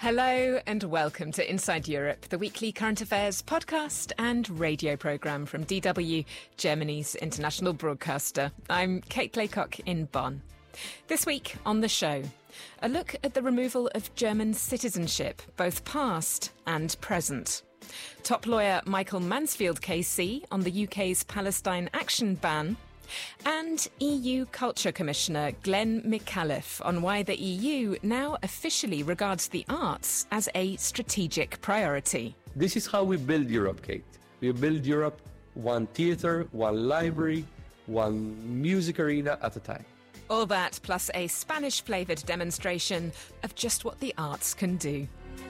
Hello and welcome to Inside Europe, the weekly current affairs podcast and radio programme from DW, Germany's international broadcaster. I'm Kate Laycock in Bonn. This week on the show, a look at the removal of German citizenship, both past and present. Top lawyer Michael Mansfield KC on the UK's Palestine action ban. And EU Culture Commissioner Glenn McAuliffe on why the EU now officially regards the arts as a strategic priority. This is how we build Europe, Kate. We build Europe one theatre, one library, one music arena at a time. All that plus a Spanish-flavoured demonstration of just what the arts can do.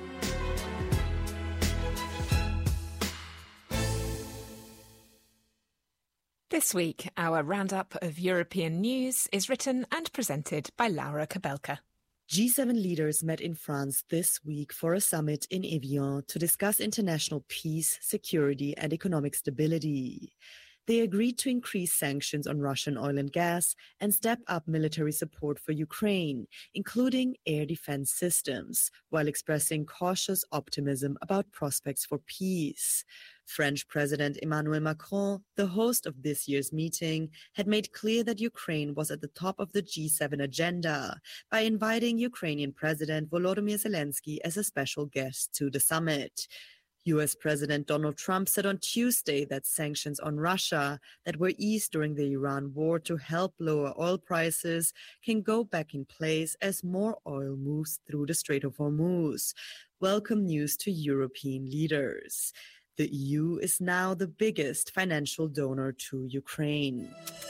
This week, our roundup of European news is written and presented by Laura Kabelka. G7 leaders met in France this week for a summit in Evian to discuss international peace, security and economic stability. They agreed to increase sanctions on Russian oil and gas and step up military support for Ukraine, including air defense systems, while expressing cautious optimism about prospects for peace. French President Emmanuel Macron, the host of this year's meeting, had made clear that Ukraine was at the top of the G7 agenda by inviting Ukrainian President Volodymyr Zelensky as a special guest to the summit. US President Donald Trump said on Tuesday that sanctions on Russia that were eased during the Iran war to help lower oil prices can go back in place as more oil moves through the Strait of Hormuz. Welcome news to European leaders. The EU is now the biggest financial donor to Ukraine.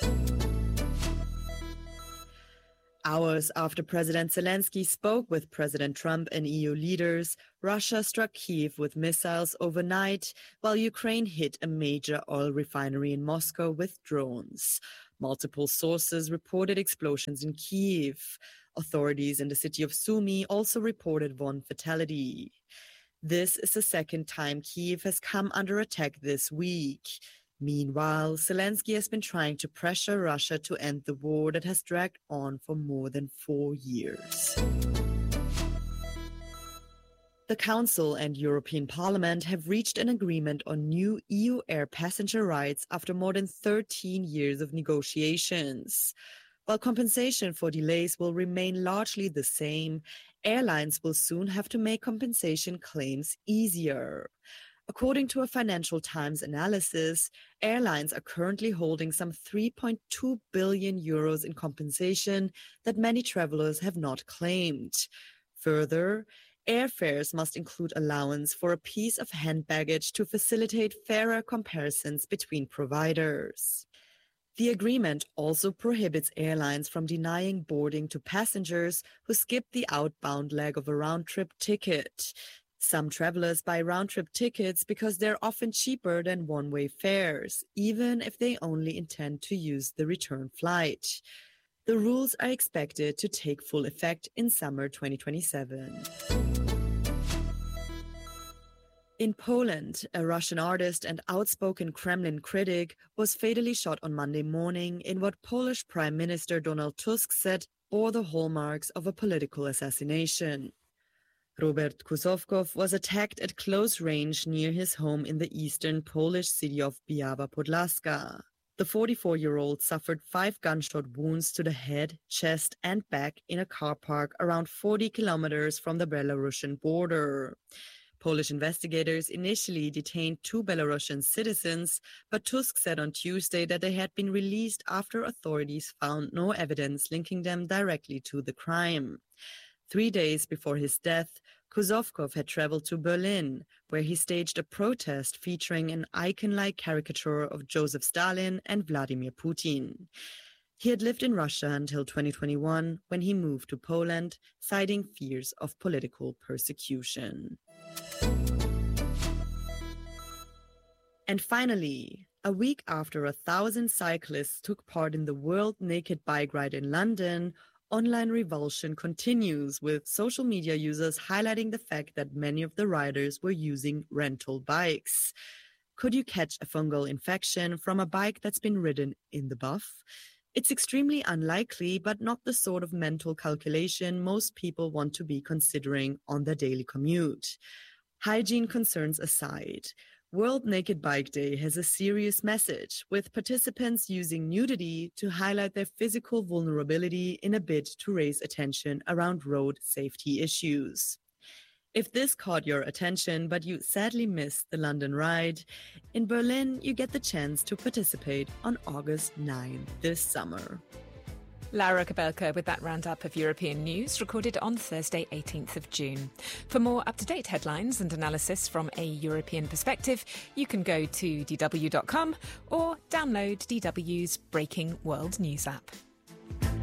Hours after President Zelensky spoke with President Trump and EU leaders, Russia struck Kyiv with missiles overnight, while Ukraine hit a major oil refinery in Moscow with drones. Multiple sources reported explosions in Kyiv. Authorities in the city of Sumy also reported one fatality. This is the second time Kyiv has come under attack this week. Meanwhile, Zelensky has been trying to pressure Russia to end the war that has dragged on for more than 4 years. The Council and European Parliament have reached an agreement on new EU air passenger rights after more than 13 years of negotiations. While compensation for delays will remain largely the same, airlines will soon have to make compensation claims easier. According to a Financial Times analysis, airlines are currently holding some 3.2 billion euros in compensation that many travelers have not claimed. Further, airfares must include allowance for a piece of hand baggage to facilitate fairer comparisons between providers. The agreement also prohibits airlines from denying boarding to passengers who skip the outbound leg of a round-trip ticket. Some travelers buy round-trip tickets because they're often cheaper than one-way fares, even if they only intend to use the return flight. The rules are expected to take full effect in summer 2027. In Poland, a Russian artist and outspoken Kremlin critic was fatally shot on Monday morning in what Polish Prime Minister Donald Tusk said bore the hallmarks of a political assassination. Robert Kuzovkov was attacked at close range near his home in the eastern Polish city of Biała Podlaska. The 44-year-old suffered 5 gunshot wounds to the head, chest and back in a car park around 40 kilometers from the Belarusian border. Polish investigators initially detained 2 Belarusian citizens, but Tusk said on Tuesday that they had been released after authorities found no evidence linking them directly to the crime. 3 days before his death, Kuzovkov had traveled to Berlin, where he staged a protest featuring an icon-like caricature of Joseph Stalin and Vladimir Putin. He had lived in Russia until 2021, when he moved to Poland, citing fears of political persecution. And finally, a week after 1,000 cyclists took part in the World Naked Bike Ride in London, online revulsion continues, with social media users highlighting the fact that many of the riders were using rental bikes. Could you catch a fungal infection from a bike that's been ridden in the buff? It's extremely unlikely, but not the sort of mental calculation most people want to be considering on their daily commute. Hygiene concerns aside, World Naked Bike Day has a serious message, with participants using nudity to highlight their physical vulnerability in a bid to raise attention around road safety issues. If this caught your attention, but you sadly missed the London ride, in Berlin you get the chance to participate on August 9 this summer. Laura Kabelka with that roundup of European news recorded on Thursday 18th of June. For more up-to-date headlines and analysis from a European perspective, you can go to dw.com or download DW's Breaking World News app.